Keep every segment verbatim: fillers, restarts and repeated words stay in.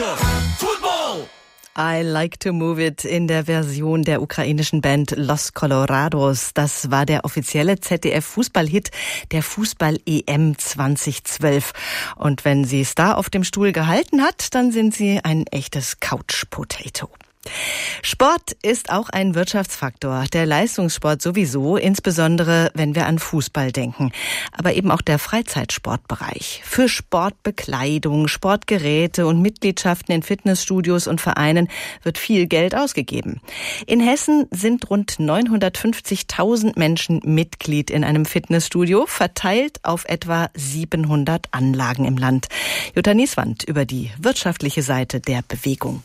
doch Football! I Like to Move It in der Version der ukrainischen Band Los Colorados. Das war der offizielle Z D F-Fußballhit der Fußball-E M zweitausendzwölf. Und wenn sie es da auf dem Stuhl gehalten hat, dann sind sie ein echtes Couch-Potato. Sport ist auch ein Wirtschaftsfaktor, der Leistungssport sowieso, insbesondere wenn wir an Fußball denken, aber eben auch der Freizeitsportbereich. Für Sportbekleidung, Sportgeräte und Mitgliedschaften in Fitnessstudios und Vereinen wird viel Geld ausgegeben. In Hessen sind rund neunhundertfünfzigtausend Menschen Mitglied in einem Fitnessstudio, verteilt auf etwa siebenhundert Anlagen im Land. Jutta Nieswand über die wirtschaftliche Seite der Bewegung.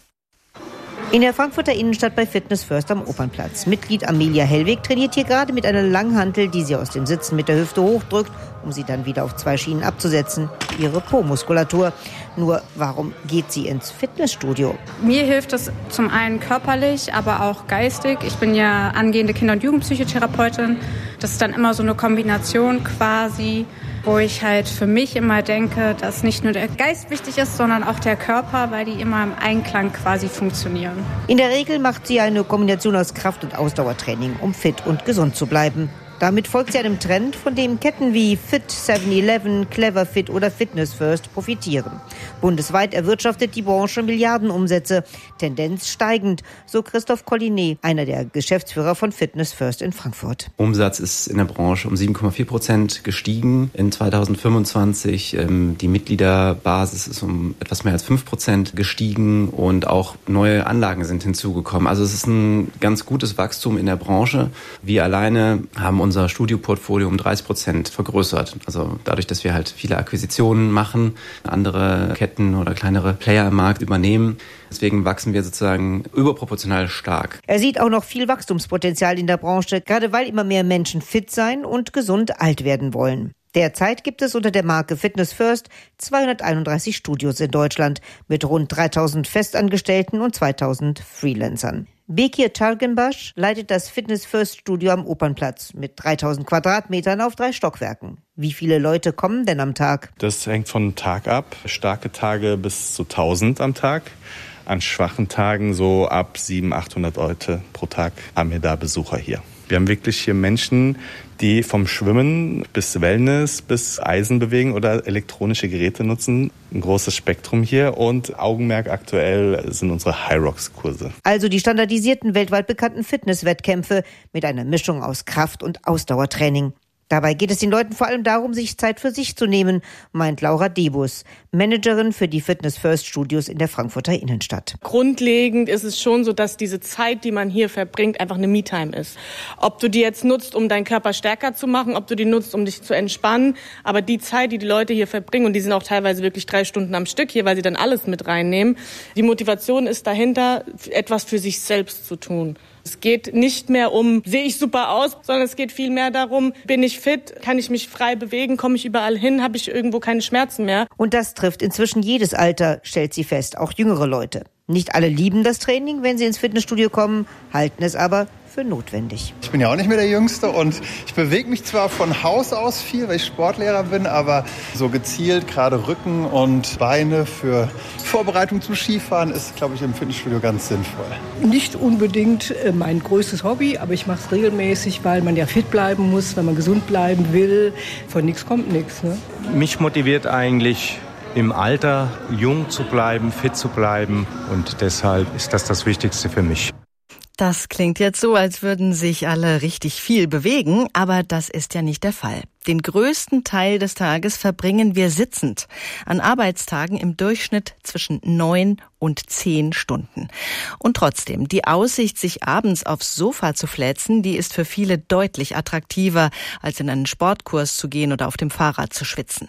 In der Frankfurter Innenstadt bei Fitness First am Opernplatz. Mitglied Amelia Hellweg trainiert hier gerade mit einer Langhantel, die sie aus dem Sitzen mit der Hüfte hochdrückt, um sie dann wieder auf zwei Schienen abzusetzen. Ihre Po-Muskulatur. Nur, warum geht sie ins Fitnessstudio? Mir hilft es zum einen körperlich, aber auch geistig. Ich bin ja angehende Kinder- und Jugendpsychotherapeutin. Das ist dann immer so eine Kombination quasi, wo ich halt für mich immer denke, dass nicht nur der Geist wichtig ist, sondern auch der Körper, weil die immer im Einklang quasi funktionieren. In der Regel macht sie eine Kombination aus Kraft- und Ausdauertraining, um fit und gesund zu bleiben. Damit folgt sie einem Trend, von dem Ketten wie Fit, seven eleven, Clever Fit oder Fitness First profitieren. Bundesweit erwirtschaftet die Branche Milliardenumsätze, Tendenz steigend, so Christoph Collinet, einer der Geschäftsführer von Fitness First in Frankfurt. Umsatz ist in der Branche um sieben Komma vier Prozent gestiegen in zweitausendfünfundzwanzig. Die Mitgliederbasis ist um etwas mehr als fünf Prozent gestiegen und auch neue Anlagen sind hinzugekommen. Also es ist ein ganz gutes Wachstum in der Branche. Wir alleine haben unser Studioportfolio um dreißig Prozent vergrößert. Also dadurch, dass wir halt viele Akquisitionen machen, andere Ketten oder kleinere Player im Markt übernehmen. Deswegen wachsen wir sozusagen überproportional stark. Er sieht auch noch viel Wachstumspotenzial in der Branche, gerade weil immer mehr Menschen fit sein und gesund alt werden wollen. Derzeit gibt es unter der Marke Fitness First zweihunderteinunddreißig Studios in Deutschland mit rund dreitausend Festangestellten und zweitausend Freelancern. Bekir Targenbaş leitet das Fitness First Studio am Opernplatz mit dreitausend Quadratmetern auf drei Stockwerken. Wie viele Leute kommen denn am Tag? Das hängt von Tag ab. Starke Tage bis zu tausend am Tag. An schwachen Tagen so ab siebenhundert, achthundert Leute pro Tag haben wir da Besucher hier. Wir haben wirklich hier Menschen, die vom Schwimmen bis Wellness bis Eisen bewegen oder elektronische Geräte nutzen. Ein großes Spektrum hier und Augenmerk aktuell sind unsere High-Rocks-Kurse. Also die standardisierten, weltweit bekannten Fitnesswettkämpfe mit einer Mischung aus Kraft- und Ausdauertraining. Dabei geht es den Leuten vor allem darum, sich Zeit für sich zu nehmen, meint Laura Debus, Managerin für die Fitness First Studios in der Frankfurter Innenstadt. Grundlegend ist es schon so, dass diese Zeit, die man hier verbringt, einfach eine Me-Time ist. Ob du die jetzt nutzt, um deinen Körper stärker zu machen, ob du die nutzt, um dich zu entspannen, aber die Zeit, die die Leute hier verbringen, und die sind auch teilweise wirklich drei Stunden am Stück hier, weil sie dann alles mit reinnehmen, die Motivation ist dahinter, etwas für sich selbst zu tun. Es geht nicht mehr um, sehe ich super aus, sondern es geht viel mehr darum, bin ich fit, kann ich mich frei bewegen, komme ich überall hin, habe ich irgendwo keine Schmerzen mehr. Und das trifft inzwischen jedes Alter, stellt sie fest, auch jüngere Leute. Nicht alle lieben das Training, wenn sie ins Fitnessstudio kommen, halten es aber für notwendig. Ich bin ja auch nicht mehr der Jüngste und ich bewege mich zwar von Haus aus viel, weil ich Sportlehrer bin, aber so gezielt, gerade Rücken und Beine für Vorbereitung zum Skifahren ist, glaube ich, im Fitnessstudio ganz sinnvoll. Nicht unbedingt mein größtes Hobby, aber ich mache es regelmäßig, weil man ja fit bleiben muss, wenn man gesund bleiben will. Von nichts kommt nichts. Ne? Mich motiviert eigentlich, im Alter jung zu bleiben, fit zu bleiben, und deshalb ist das das Wichtigste für mich. Das klingt jetzt so, als würden sich alle richtig viel bewegen, aber das ist ja nicht der Fall. Den größten Teil des Tages verbringen wir sitzend, an Arbeitstagen im Durchschnitt zwischen neun und zehn Stunden. Und trotzdem, die Aussicht, sich abends aufs Sofa zu fläzen, die ist für viele deutlich attraktiver, als in einen Sportkurs zu gehen oder auf dem Fahrrad zu schwitzen.